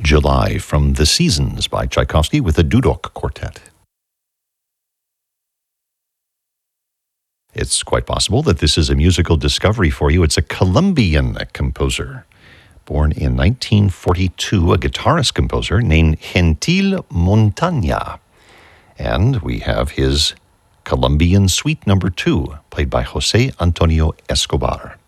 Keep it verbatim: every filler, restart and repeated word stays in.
July from The Seasons by Tchaikovsky with the Dudok Quartet. It's quite possible that this is a musical discovery for you. It's a Colombian composer. Born in nineteen forty-two, a guitarist composer named Gentil Montaña. And we have his Colombian Suite Number Two, played by Jose Antonio Escobar.